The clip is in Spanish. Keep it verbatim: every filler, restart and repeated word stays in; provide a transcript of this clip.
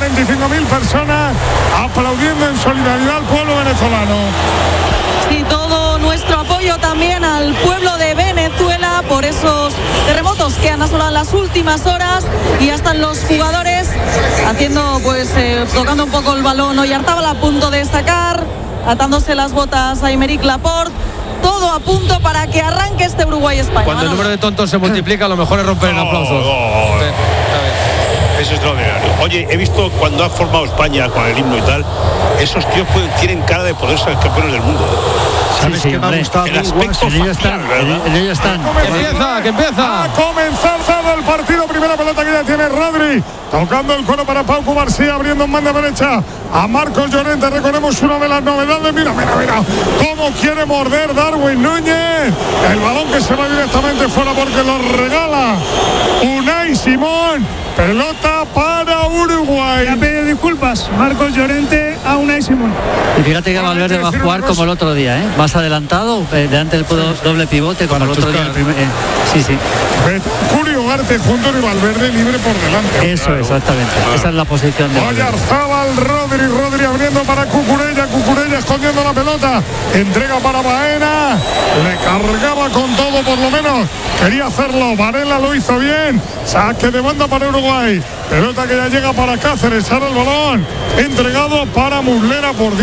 veinticinco mil personas aplaudiendo en solidaridad al pueblo venezolano. Sí, todo nuestro apoyo también al pueblo de Venezuela por esos terremotos que han asolado en las últimas horas, y ya están los jugadores haciendo, pues, eh, tocando un poco el balón. Oyarzábal a punto de sacar, atándose las botas a Aymeric Laporte. Todo a punto para que arranque este Uruguay-España. Cuando el número de tontos se multiplica, lo mejor es romper en aplausos. Oh, oh, oh. Es extraordinario. Oye, he visto cuando ha formado España con el himno y tal, esos tíos pueden, tienen cara de poder ser campeones del mundo. ¿Sabes sí, sí, qué me ha gustado? El aspecto En ello están, facial, ¿verdad? en ello están. Que empieza, que empieza. Ha comenzado el partido. Primera pelota que ya tiene Rodri. Tocando el cuero para Pau Cubarsí, abriendo en banda derecha a Marcos Llorente. Recordemos una de las novedades. Mira, mira, mira. Cómo quiere morder Darwin Núñez. El balón que se va directamente fuera porque lo regala Unai Simón. Pelota para Uruguay. Le ha pedido disculpas Marcos Llorente a Unai Simón. Y fíjate que Valverde va a jugar como el otro día, ¿eh? Más adelantado, eh, delante del doble pivote, como el otro día. El primer, eh, sí, sí. Curio Ugarte junto y Valverde libre por delante. Eso, exactamente. Esa es la posición de Valverde. Oyarzábal, Rodri, Rodri abriendo para Cucurella, Cucurella escondiendo la pelota, entrega para Baena, le cargaba con todo, por lo menos quería hacerlo, Varela lo hizo bien, saque de banda para Uruguay, pelota que ya llega para Cáceres, ahora el balón entregado para Muslera por